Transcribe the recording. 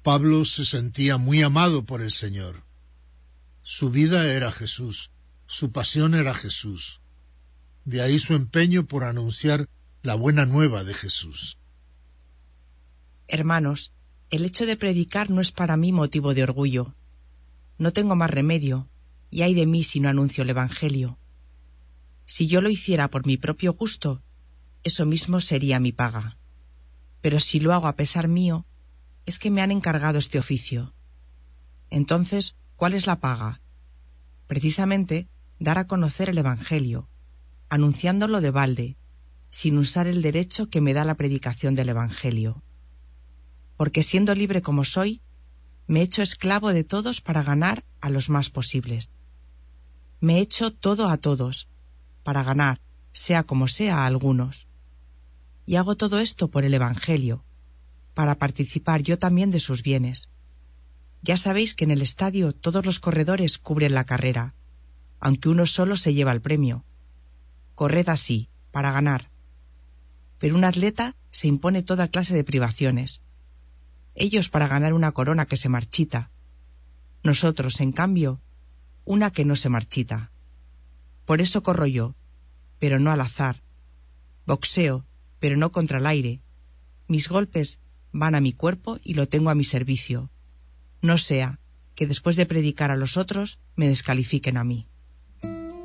Pablo se sentía muy amado por el Señor. Su vida era Jesús, su pasión era Jesús. De ahí su empeño por anunciar la buena nueva de Jesús. Hermanos, el hecho de predicar no es para mí motivo de orgullo. No tengo más remedio, y ay de mí si no anuncio el Evangelio. Si yo lo hiciera por mi propio gusto, eso mismo sería mi paga. Pero si lo hago a pesar mío, es que me han encargado este oficio. Entonces, ¿cuál es la paga? Precisamente, dar a conocer el Evangelio, anunciándolo de balde, sin usar el derecho que me da la predicación del Evangelio. Porque siendo libre como soy, me he hecho esclavo de todos para ganar a los más posibles. Me he hecho todo a todos, para ganar, sea como sea, a algunos. Y hago todo esto por el Evangelio, para participar yo también de sus bienes. Ya sabéis que en el estadio todos los corredores cubren la carrera, aunque uno solo se lleva el premio. Corred así, para ganar. Pero un atleta se impone toda clase de privaciones. Ellos para ganar una corona que se marchita. Nosotros, en cambio, una que no se marchita. Por eso corro yo, pero no al azar. Boxeo, pero no contra el aire. Mis golpes van a mi cuerpo y lo tengo a mi servicio. No sea que después de predicar a los otros me descalifiquen a mí.